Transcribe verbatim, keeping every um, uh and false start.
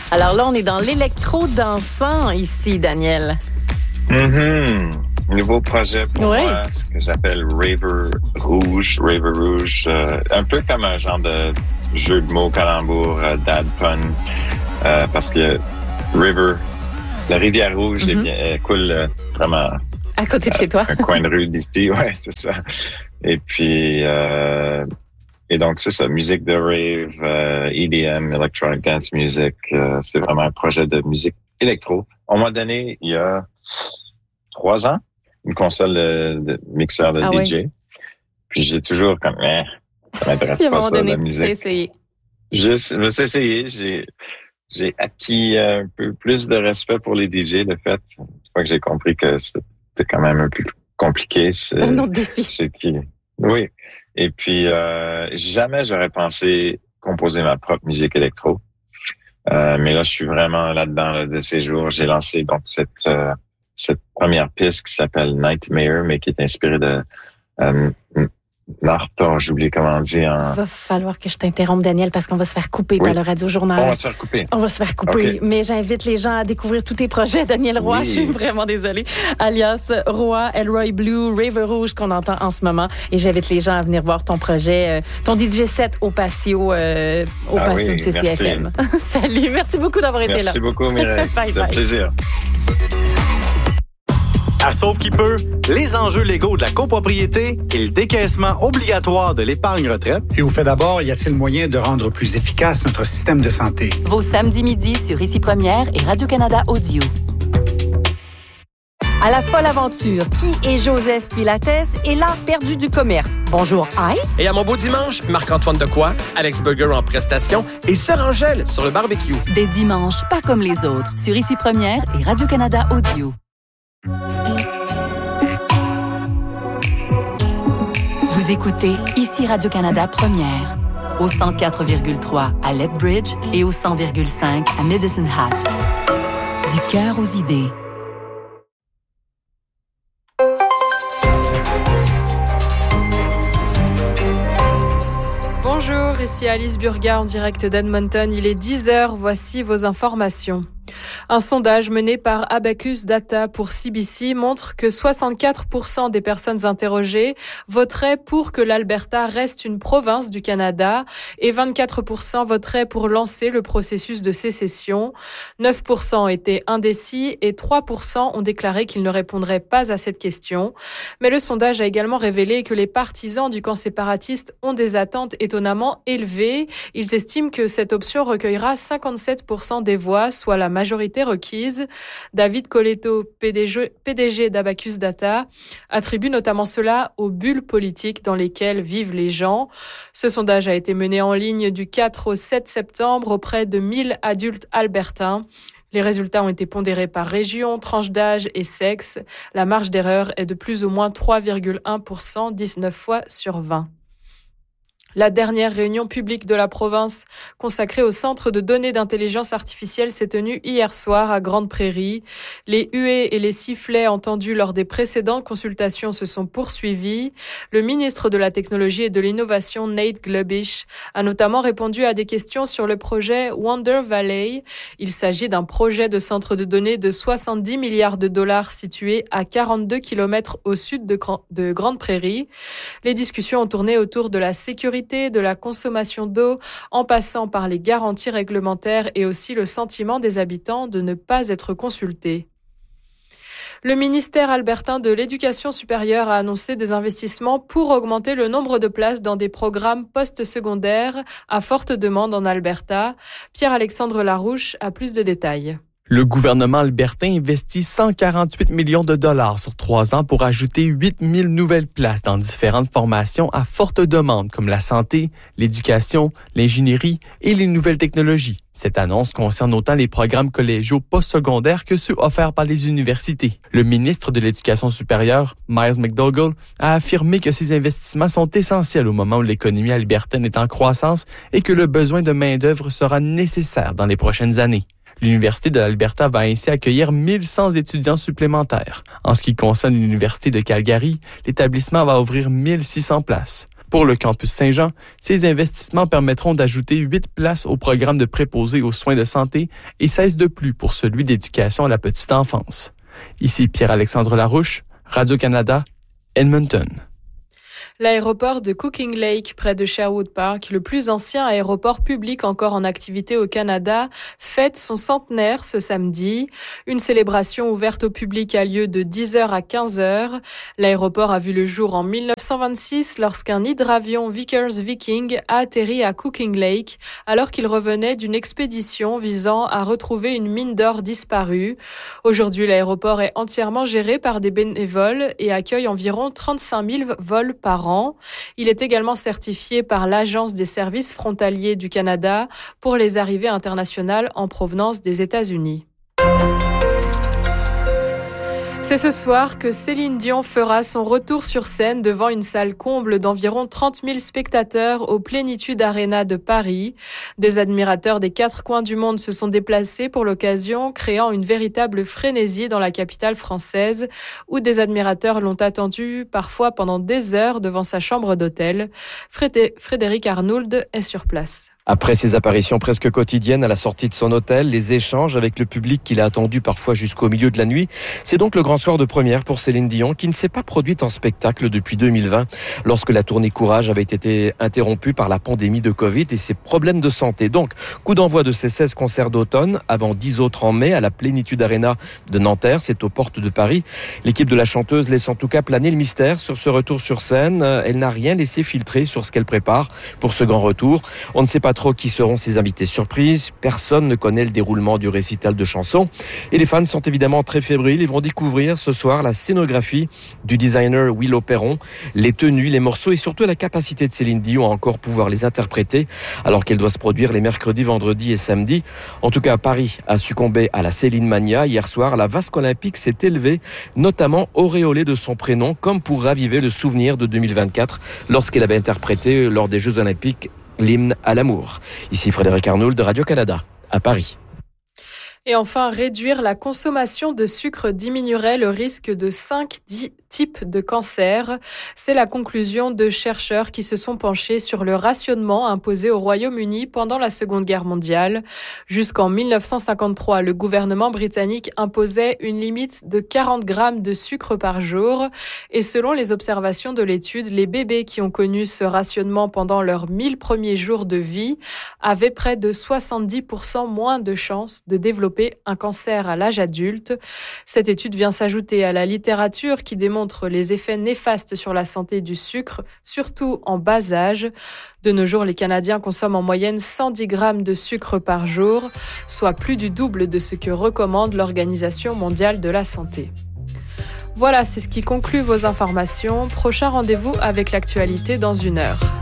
Alors là, on est dans l'électro-dansant ici, Daniel. Mm-hmm. Nouveau projet pour ouais. moi, ce que j'appelle Raver Rouge. Raver Rouge, euh, un peu comme un genre de jeu de mots calembour, euh, dad pun, euh, parce que River, la rivière Rouge, mm-hmm. est bien, elle coule euh, vraiment à côté de chez toi. Un coin de rue d'ici, ouais, c'est ça. Et puis, euh, et donc c'est ça, musique de rave, euh, E D M, electronic dance music. Euh, c'est vraiment un projet de musique électro. On m'a donné il y a trois ans une console de, de mixeur de ah, D J. Oui. Puis j'ai toujours comme, eh, ça m'intéresse pas ça, la musique. Essayé. Je, je me suis essayé. J'ai, j'ai acquis un peu plus de respect pour les D J, de fait. Une fois que j'ai compris que c'était quand même un peu compliqué. C'est, c'est un autre défi. C'est qui, oui. Et puis, euh, jamais j'aurais pensé composer ma propre musique électro. Euh, mais là, je suis vraiment là-dedans là, de ces jours. J'ai lancé donc cette euh, cette première piste qui s'appelle Nightmare, mais qui est inspirée de euh, Narta, j'ai oublié comment on dit. En... Il va falloir que je t'interrompe, Daniel, parce qu'on va se faire couper oui. par le Radio-Journal. On va se faire couper. On va se faire couper. Okay. Mais j'invite les gens à découvrir tous tes projets. Daniel Roy, oui. je suis vraiment désolée. Alias Roy, Elroy Blue, Raver Rouge qu'on entend en ce moment. Et j'invite les gens à venir voir ton projet, euh, ton D J set au patio, euh, au ah patio oui, de C C F M. Salut, merci beaucoup d'avoir merci été là. Merci beaucoup, Mireille. bye, C'est un plaisir. À Sauve qui peut, les enjeux légaux de la copropriété et le décaissement obligatoire de l'épargne retraite. Et vous fait d'abord, y a-t-il moyen de rendre plus efficace notre système de santé? Vos samedis midi sur Ici Première et Radio-Canada Audio. À la folle aventure, qui est Joseph Pilates et l'art perdu du commerce? Bonjour, Hi. Et à mon beau dimanche, Marc-Antoine Decoy, Alex Burger en prestation et Sœur Angèle sur le barbecue. Des dimanches pas comme les autres sur Ici Première et Radio-Canada Audio. Vous écoutez Ici Radio-Canada Première, au cent quatre virgule trois à Lethbridge et au cent virgule cinq à Medicine Hat. Du cœur aux idées. Bonjour, ici Alice Burga en direct d'Edmonton. Il est dix heures, voici vos informations. Un sondage mené par Abacus Data pour C B C montre que soixante-quatre pour cent des personnes interrogées voteraient pour que l'Alberta reste une province du Canada et vingt-quatre pour cent voteraient pour lancer le processus de sécession. neuf pour cent étaient indécis et trois pour cent ont déclaré qu'ils ne répondraient pas à cette question. Mais le sondage a également révélé que les partisans du camp séparatiste ont des attentes étonnamment élevées. Ils estiment que cette option recueillera cinquante-sept pour cent des voix, soit la majorité requise. David Coletto, P D G, P D G d'Abacus Data, attribue notamment cela aux bulles politiques dans lesquelles vivent les gens. Ce sondage a été mené en ligne du quatre au sept septembre auprès de mille adultes albertains. Les résultats ont été pondérés par région, tranche d'âge et sexe. La marge d'erreur est de plus ou moins trois virgule un pour cent, dix-neuf fois sur vingt. La dernière réunion publique de la province consacrée au Centre de données d'intelligence artificielle s'est tenue hier soir à Grande Prairie. Les huées et les sifflets entendus lors des précédentes consultations se sont poursuivis. Le ministre de la Technologie et de l'Innovation, Nate Glubish, a notamment répondu à des questions sur le projet Wonder Valley. Il s'agit d'un projet de centre de données de soixante-dix milliards de dollars situé à quarante-deux kilomètres au sud de, de Grande Prairie. Les discussions ont tourné autour de la sécurité, de la consommation d'eau, en passant par les garanties réglementaires et aussi le sentiment des habitants de ne pas être consultés. Le ministère albertain de l'Éducation supérieure a annoncé des investissements pour augmenter le nombre de places dans des programmes post-secondaires à forte demande en Alberta. Pierre-Alexandre Larouche a plus de détails. Le gouvernement albertain investit cent quarante-huit millions de dollars sur trois ans pour ajouter huit mille nouvelles places dans différentes formations à forte demande comme la santé, l'éducation, l'ingénierie et les nouvelles technologies. Cette annonce concerne autant les programmes collégiaux postsecondaires que ceux offerts par les universités. Le ministre de l'Éducation supérieure, Miles McDougall, a affirmé que ces investissements sont essentiels au moment où l'économie albertaine est en croissance et que le besoin de main-d'œuvre sera nécessaire dans les prochaines années. L'Université de l'Alberta va ainsi accueillir mille cent étudiants supplémentaires. En ce qui concerne l'Université de Calgary, l'établissement va ouvrir mille six cents places. Pour le campus Saint-Jean, ces investissements permettront d'ajouter huit places au programme de préposés aux soins de santé et seize de plus pour celui d'éducation à la petite enfance. Ici Pierre-Alexandre Larouche, Radio-Canada, Edmonton. L'aéroport de Cooking Lake, près de Sherwood Park, le plus ancien aéroport public encore en activité au Canada, fête son centenaire ce samedi. Une célébration ouverte au public a lieu de dix heures à quinze heures. L'aéroport a vu le jour en mille neuf cent vingt-six lorsqu'un hydravion Vickers Viking a atterri à Cooking Lake alors qu'il revenait d'une expédition visant à retrouver une mine d'or disparue. Aujourd'hui, l'aéroport est entièrement géré par des bénévoles et accueille environ trente-cinq mille vols par an. Il est également certifié par l'Agence des services frontaliers du Canada pour les arrivées internationales en provenance des États-Unis. C'est ce soir que Céline Dion fera son retour sur scène devant une salle comble d'environ trente mille spectateurs au Plénitude Arena de Paris. Des admirateurs des quatre coins du monde se sont déplacés pour l'occasion, créant une véritable frénésie dans la capitale française, où des admirateurs l'ont attendu parfois pendant des heures devant sa chambre d'hôtel. Frédéric Arnould est sur place. Après ses apparitions presque quotidiennes à la sortie de son hôtel, les échanges avec le public qu'il a attendu parfois jusqu'au milieu de la nuit, c'est donc le grand soir de première pour Céline Dion qui ne s'est pas produite en spectacle depuis deux mille vingt lorsque la tournée Courage avait été interrompue par la pandémie de Covid et ses problèmes de santé. Donc, coup d'envoi de ses seize concerts d'automne avant dix autres en mai à la Plénitude Arena de Nanterre, c'est aux portes de Paris. L'équipe de la chanteuse laisse en tout cas planer le mystère sur ce retour sur scène. Elle n'a rien laissé filtrer sur ce qu'elle prépare pour ce grand retour. On ne sait pas trop qui seront ses invités surprises. Personne ne connaît le déroulement du récital de chansons. Et les fans sont évidemment très fébriles. Ils vont découvrir ce soir la scénographie du designer Willow Perron, les tenues, les morceaux et surtout la capacité de Céline Dion à encore pouvoir les interpréter alors qu'elle doit se produire les mercredis, vendredis et samedis. En tout cas, Paris a succombé à la Céline Mania. Hier soir, la vasque olympique s'est élevée, notamment auréolée de son prénom, comme pour raviver le souvenir de deux mille vingt-quatre lorsqu'elle avait interprété lors des Jeux olympiques l'hymne à l'amour. Ici Frédéric Arnould de Radio-Canada, à Paris. Et enfin, réduire la consommation de sucre diminuerait le risque de cinq types de cancers. C'est la conclusion de chercheurs qui se sont penchés sur le rationnement imposé au Royaume-Uni pendant la Seconde Guerre mondiale. Jusqu'en mille neuf cent cinquante-trois, le gouvernement britannique imposait une limite de quarante grammes de sucre par jour. Et selon les observations de l'étude, les bébés qui ont connu ce rationnement pendant leurs mille premiers jours de vie avaient près de soixante-dix pour cent moins de chances de développer un cancer à l'âge adulte. Cette étude vient s'ajouter à la littérature qui démontre les effets néfastes sur la santé du sucre, surtout en bas âge. De nos jours, les Canadiens consomment en moyenne cent dix grammes de sucre par jour, soit plus du double de ce que recommande l'Organisation mondiale de la santé. Voilà, c'est ce qui conclut vos informations. Prochain rendez-vous avec l'actualité dans une heure.